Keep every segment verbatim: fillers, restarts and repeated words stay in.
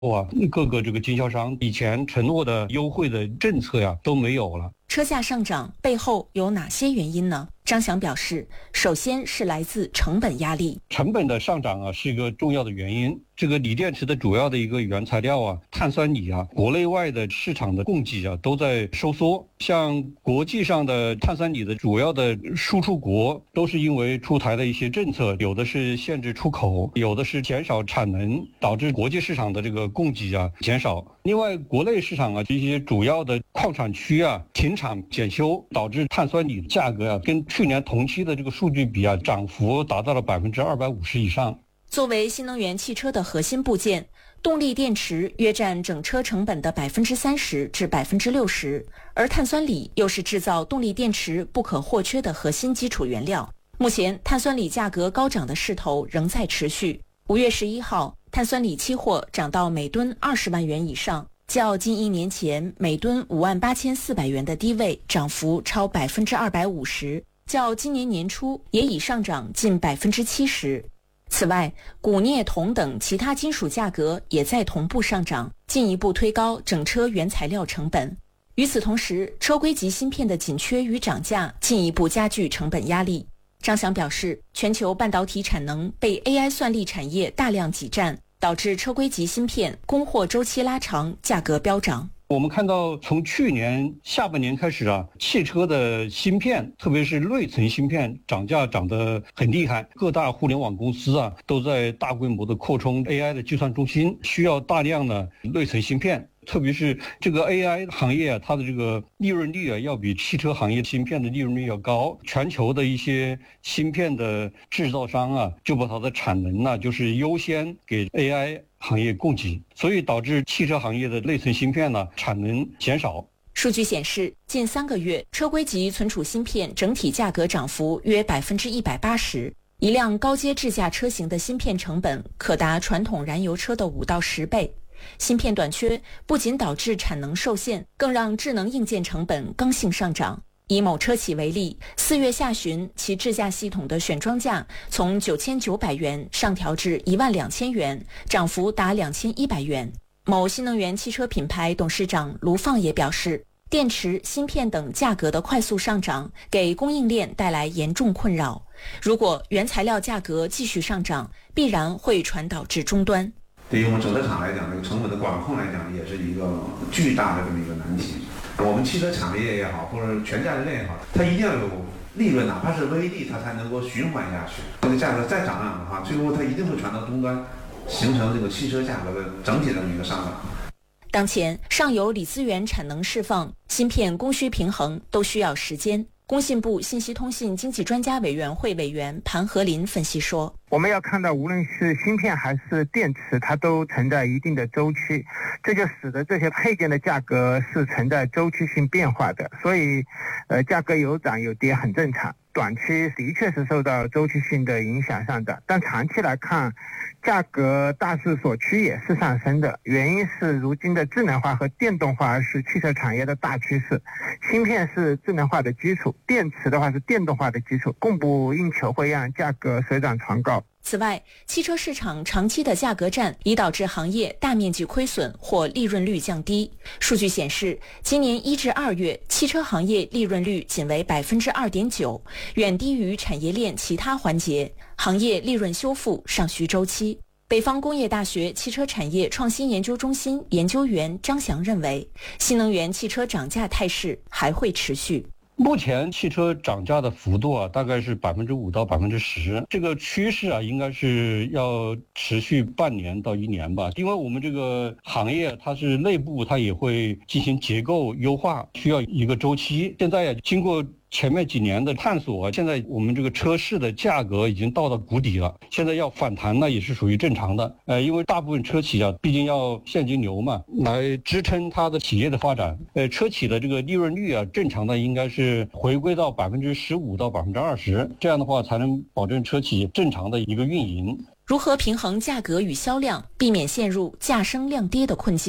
啊，各个这个经销商以前承诺的优惠的政策呀都没有了。 车价上涨背后有哪些原因呢？张翔表示，首先是来自成本压力。 成本的上涨啊是一个重要的原因。这个锂电池的主要的一个原材料啊，碳酸锂啊，国内外的市场的供给啊都在收缩。像国际上的碳酸锂的主要的输出国，都是因为出台的一些政策，有的是限制出口，有的是减少产能，导致国际市场的这个供给啊减少。另外，国内市场啊这些主要的矿产区啊停产检修，导致碳酸锂价格啊跟去年同期的这个数据比啊，涨幅达到了百分之二百五十以上。 作为新能源汽车的核心部件，动力电池约占整车成本的百分之三十至百分之六十，而碳酸锂又是制造动力电池不可或缺的核心基础原料。目前，碳酸锂价格高涨的势头仍在持续。五月十一号，碳酸锂期货涨到每吨二十万元以上，较近一年前每吨五万八千四百元的低位涨幅超百分之二百五十，较今年年初也已上涨近百分之七十。此外，钴、镍、铜等其他金属价格也在同步上涨，进一步推高整车原材料成本。与此同时，车规级芯片的紧缺与涨价进一步加剧成本压力。张翔表示，全球半导体产能被 A I 算力产业大量挤占，导致车规级芯片供货周期拉长，价格飙涨。 我们看到，从去年下半年开始啊，汽车的芯片，特别是内存芯片涨价涨得很厉害。各大互联网公司啊，都在大规模的扩充 A I 的计算中心，需要大量的内存芯片。特别是这个 A I 行业啊，它的这个利润率啊，要比汽车行业芯片的利润率要高。全球的一些芯片的制造商啊，就把它的产能呢、啊，就是优先给 A I 行业供给，所以导致汽车行业的内存芯片呢产能减少。 数据显示，近三个月车规级存储芯片整体价格涨幅约百分之一百八十。一辆高阶智驾车型的芯片成本可达传统燃油车的五到十倍。芯片短缺不仅导致产能受限，更让智能硬件成本刚性上涨。以某车企为例，四月下旬其智驾系统的选装价从九千九百元上调至一万两千元，涨幅达两千一百元。某新能源汽车品牌董事长卢放也表示，电池、芯片等价格的快速上涨给供应链带来严重困扰。如果原材料价格继续上涨，必然会传导至终端。 对于我们整车厂来讲，这个成本的管控来讲，也是一个巨大的这么一个难题。我们汽车产业也好，或者全价值链也好，它一定要有利润，哪怕是微利，它才能够循环下去。这个价格再涨涨的话，最后它一定会传到终端，形成这个汽车价格的整体的一个上涨。 当前，上游锂资源产能释放、芯片供需平衡都需要时间。工信部信息通信经济专家委员会委员盘和林分析说， 我们要看到无论是芯片还是电池，它都存在一定的周期，这就使得这些配件的价格是存在周期性变化的，所以呃，价格有涨有跌很正常。短期的确是受到周期性的影响上涨，但长期来看，价格大势所趋也是上升的。原因是如今的智能化和电动化是汽车产业的大趋势，芯片是智能化的基础，电池的话是电动化的基础，供不应求会让价格水涨船高。 此外，汽车市场长期的价格战已导致行业大面积亏损或利润率降低。数据显示，今年一至二月，汽车行业利润率仅为百分之二点九，远低于产业链其他环节，行业利润修复尚需周期。北方工业大学汽车产业创新研究中心研究员张翔认为，新能源汽车涨价态势还会持续。 目前汽车涨价的幅度啊，大概是百分之五到百分之十，这个趋势啊，应该是要持续半年到一年吧。因为我们这个行业它是内部它也会进行结构优化，需要一个周期。现在经过前面几年的探索，现在我们这个车市的价格已经到了谷底了，现在要反弹呢也是属于正常的。呃，因为大部分车企啊，毕竟要现金流嘛，来支撑它的企业的发展。呃，车企的这个利润率啊，正常的应该是回归到百分之十五到百分之二十，这样的话才能保证车企正常的一个运营。 如何平衡价格与销量，避免陷入价升量跌的困境？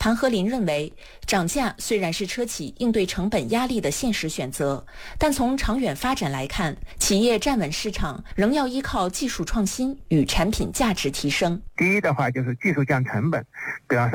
谭和林认为，涨价虽然是车企应对成本压力的现实选择，但从长远发展来看，企业站稳市场仍要依靠技术创新与产品价值提升。 第一的话就是技术降成本，比方说